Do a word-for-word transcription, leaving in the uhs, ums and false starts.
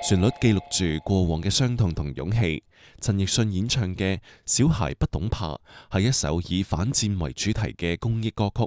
旋律記錄住過往嘅傷痛同勇氣。陳奕迅演唱嘅《小孩不懂怕》係一首以反戰為主題嘅公益歌曲，